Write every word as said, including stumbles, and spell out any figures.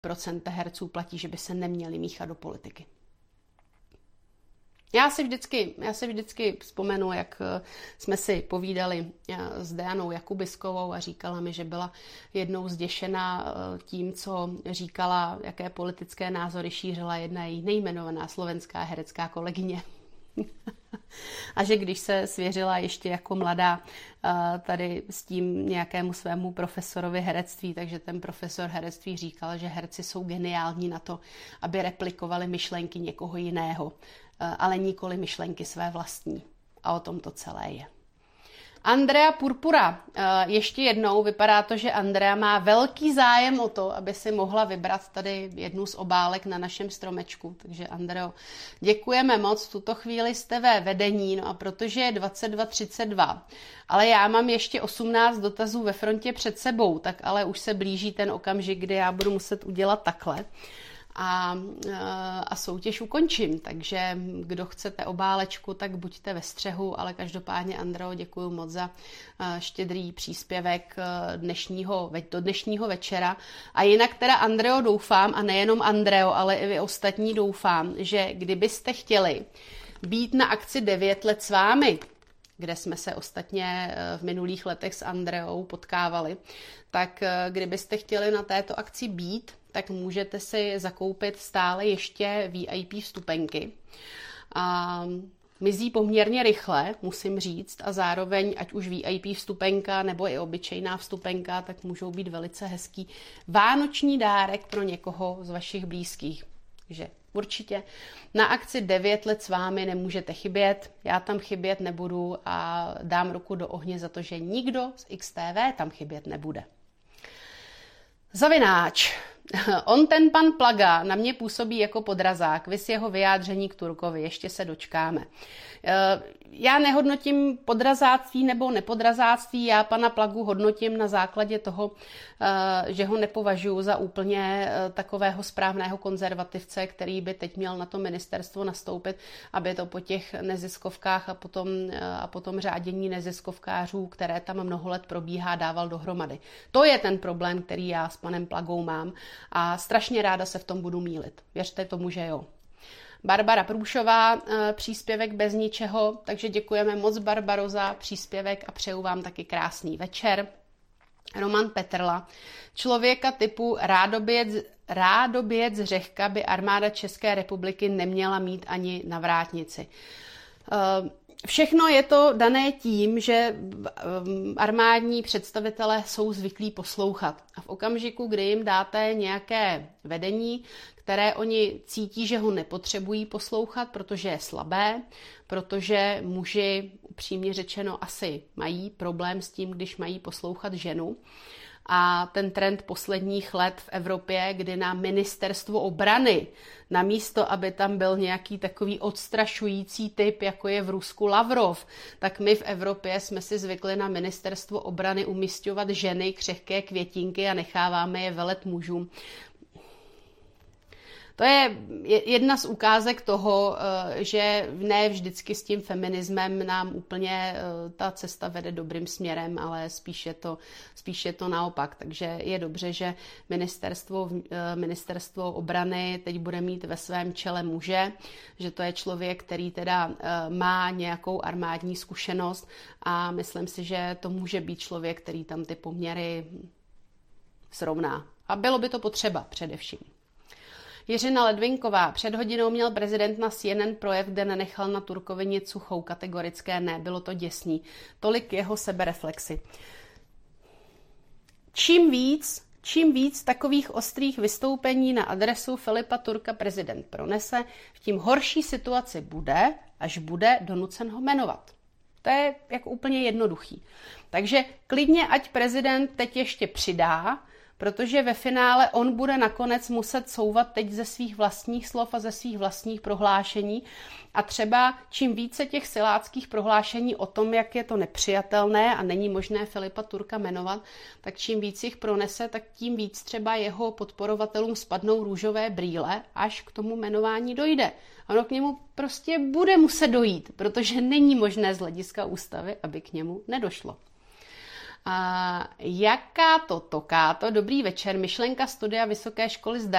procenta herců platí, že by se neměli míchat do politiky. Já si vždycky, já si vždycky vzpomenu, jak jsme si povídali s Dianou Jakubiskovou a říkala mi, že byla jednou zděšena tím, co říkala, jaké politické názory šířila jedna její nejmenovaná slovenská herecká kolegyně. A že když se svěřila ještě jako mladá tady s tím nějakému svému profesorovi herectví, takže ten profesor herectví říkal, že herci jsou geniální na to, aby replikovali myšlenky někoho jiného, ale nikoli myšlenky své vlastní. A o tom to celé je. Andrea Purpura. Ještě jednou vypadá to, že Andrea má velký zájem o to, aby si mohla vybrat tady jednu z obálek na našem stromečku. Takže Andreo, děkujeme moc, v tuto chvíli jste ve vedení, no a protože je dvacet dva třicet dva, ale já mám ještě osmnáct dotazů ve frontě před sebou, tak ale už se blíží ten okamžik, kdy já budu muset udělat takhle. A, a soutěž ukončím, takže kdo chcete obálečku, tak buďte ve střehu, ale každopádně Andreo, děkuji moc za štědrý příspěvek dnešního, do dnešního večera. A jinak teda Andreo doufám, a nejenom Andreo, ale i vy ostatní doufám, že kdybyste chtěli být na akci devět let s vámi, kde jsme se ostatně v minulých letech s Andreou potkávali, tak kdybyste chtěli na této akci být, tak můžete si zakoupit stále ještě V I P vstupenky. A mizí poměrně rychle, musím říct, a zároveň, ať už V I P vstupenka nebo i obyčejná vstupenka, tak můžou být velice hezký vánoční dárek pro někoho z vašich blízkých. Takže určitě na akci devět let s vámi nemůžete chybět, já tam chybět nebudu a dám ruku do ohně za to, že nikdo z X T V tam chybět nebude. Zavináč. On ten pan Plaga na mě působí jako podrazák, vys jeho vyjádření k Turkovi, ještě se dočkáme. Já nehodnotím podrazáctví nebo nepodrazáctví, já pana Plagu hodnotím na základě toho, že ho nepovažuji za úplně takového správného konzervativce, který by teď měl na to ministerstvo nastoupit, aby to po těch neziskovkách a potom, a potom řádění neziskovkářů, které tam mnoho let probíhá, dával dohromady. To je ten problém, který já s panem Plagou mám a strašně ráda se v tom budu mýlit. Věřte tomu, že jo. Barbara Průšová, příspěvek bez ničeho, takže děkujeme moc, Barbaro, za příspěvek a přeju vám taky krásný večer. Roman Petrla, člověka typu rádoběc, rádoběc Řehka by armáda České republiky neměla mít ani na vrátnici. Všechno je to dané tím, že armádní představitelé jsou zvyklí poslouchat. A v okamžiku, kdy jim dáte nějaké vedení, které oni cítí, že ho nepotřebují poslouchat, protože je slabé, protože muži, upřímně řečeno, asi mají problém s tím, když mají poslouchat ženu. A ten trend posledních let v Evropě, kdy na ministerstvo obrany, namísto, aby tam byl nějaký takový odstrašující typ, jako je v Rusku Lavrov, tak my v Evropě jsme si zvykli na ministerstvo obrany umisťovat ženy, křehké květinky a necháváme je velet mužům. To je jedna z ukázek toho, že ne vždycky s tím feminismem nám úplně ta cesta vede dobrým směrem, ale spíš je to, spíš je to naopak. Takže je dobře, že ministerstvo, ministerstvo obrany teď bude mít ve svém čele muže, že to je člověk, který teda má nějakou armádní zkušenost a myslím si, že to může být člověk, který tam ty poměry srovná. A bylo by to potřeba především. Jiřina Ledvinková. Před hodinou měl prezident na C N N projev, kde nenechal na Turkovi nic suchou, kategorické ne, bylo to děsný. Tolik jeho sebereflexy. Čím víc, čím víc takových ostrých vystoupení na adresu Filipa Turka prezident pronese, tím horší situaci bude, až bude donucen ho jmenovat. To je jako úplně jednoduchý. Takže klidně ať prezident teď ještě přidá, protože ve finále on bude nakonec muset couvat teď ze svých vlastních slov a ze svých vlastních prohlášení a třeba čím více těch siláckých prohlášení o tom, jak je to nepřijatelné a není možné Filipa Turka jmenovat, tak čím víc jich pronese, tak tím víc třeba jeho podporovatelům spadnou růžové brýle, až k tomu jmenování dojde. Ono k němu prostě bude muset dojít, protože není možné z hlediska ústavy, aby k němu nedošlo. A jaká to toká to? Dobrý večer, myšlenka studia Vysoké školy